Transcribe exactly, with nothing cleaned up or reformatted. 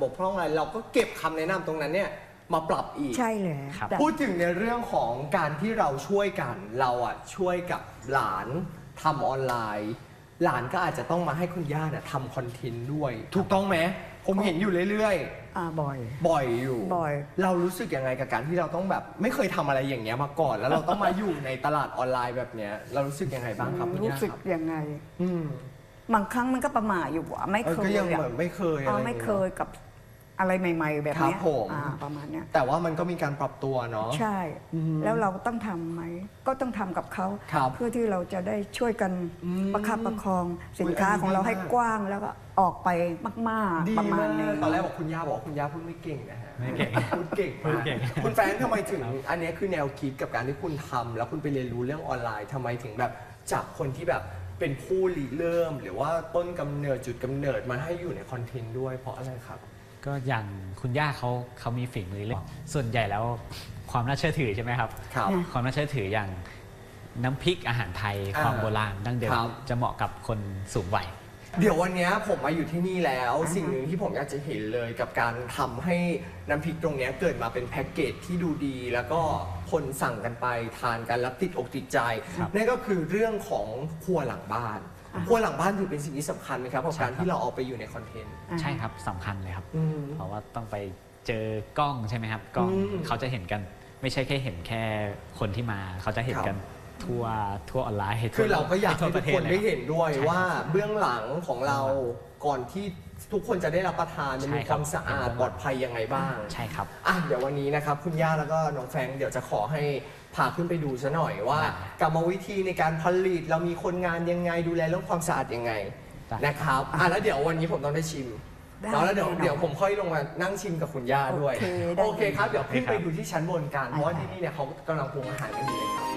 บกพร่องอะไรเราก็เก็บคำแนะนำตรงนั้นเนี่ยมาปรับอีกใช่เลยพูดถึงในเรื่องของการที่เราช่วยกันเราอ่ะช่วยกับหลานทำออนไลน์หลานก็อาจจะต้องมาให้คุณย่าเนี่ยทำคอนเทนต์ด้วยถูกต้องไหมผมเห็นอยู่เรื่อยๆอ่าบ่อยบ่อยอยู่บ่อยเรารู้สึกยังไงกับการที่เราต้องแบบไม่เคยทำอะไรอย่างเงี้ยมาก่อน แล้วเราต้องมาอยู่ในตลาดออนไลน์แบบเนี้ยเรารู้สึกยังไงบ้างครับคุณรู้ย่าสึกครับยังไงอืมบางครั้งมันก็ประหม่าอยู่อะไม่เคยก็ยังอะเหมือนไม่เคยอ๋อะอไรไม่เคยกับอะไรใหม่ ๆ แบบครัเนี้บยผมอ่าประมาณเนี้ยแต่ว่ามันก็มีการปรับตัวเนาะใช่อืมแล้วเราต้องทำไหมก็ต้องทำกับเขาครับเพื่อที่เราจะได้ช่วยกันอืมประคับประคองสินค้าอุ๊ยอันนี้ของเราดีมากให้กว้างแล้วก็ออกไปมากดีๆประมาณมากนี้ตอนแรกบอกคุณย่าบอกคุณย่าพูดไม่เก่งนะฮะไม่เก่งพูดเก่งพูมาดกเก่งคุณแฟนทำไมถึงอันนี้คือแนวคิดกับการที่คุณทำแล้วคุณไปเรียนรู้เรื่องออนไลน์ทำไมถึงแบบจากคนที่แบบเป็นผู้ริเริ่ม หรือว่าต้นกำเนิดจุดกำเนิดมาให้อยู่ในคอนเทนต์ด้วยเพราะอะไรครับก็อย่างคุณย่าเขาเขามีฝีมือเรื่องส่วนใหญ่แล้วความน่าเชื่อถือใช่ไหมครับครับความน่าเชื่อถืออย่างน้ำพริกอาหารไทยอ่าความโบราณดั้งเดิคมรับจะเหมาะกับคนสูงวัยเดี๋ยววันนี้ผมมาอยู่ที่นี่แล้วอ่าฮะสิ่งหนึ่งที่ผมอยากจะเห็นเลยกับการทำให้น้ำพริกตรงนี้เกิดมาเป็นแพ็กเกจที่ดูดี แล้วก็คนสั่งกันไปทานกันแล้วติดอกติดใจครับนั่นก็คือเรื่องของครัวหลังบ้านครัวหลังบ้านถือเป็นสิ่งที่สำคัญไหมครับกับการที่เราเอาไปอยู่ในคอนเทนต์อ่าใช่ครับสำคัญเลยครับอืมเพราะว่าต้องไปเจอกล้องใช่ไหมครับกล้องอืมเขาจะเห็นกันไม่ใช่แค่เห็นแค่คนที่มา เขาจะเห็นกันทั่วทั่วออนไลน์ทั่วคือเราก็อยากให้ทั่วทุปกระเทคศนเลยได้ครับเห็นด้วยใช่ว่าครับเบื้องหลังของเราก่อนที่ทุกคนจะได้รับประทานมันใช่มีคครับ วามสะอาดปลอดภัยยังไงบ้างใช่ครับอ่ะเดี๋ยววันนี้นะครับคุณย่าแล้วก็น้องแฟรงค์เดี๋ยวจะขอให้พาขึ้นไปดูซะหน่อยว่าได้กรรมวิธีในการผลิตเรามีคนงานยังไงดูแลเรื่องความสะอาดยังไงได้นะครับอ่ะแล้วเดี๋ยววันนี้ผมต้องได้ชิมได้เนาะแล้วเดี๋ยวแน่นอนเดี๋ยวผมค่อยลงมานั่งชิมกับคุณย่าด้วยโอเคได้โอเคครับเดี๋ยวขึ้นไปโอเคครับดูที่ชั้นบนกันเพราะว่าที่นี่เนี่ยเขากำลังปรุงอาหารกันอยู่เลยครับ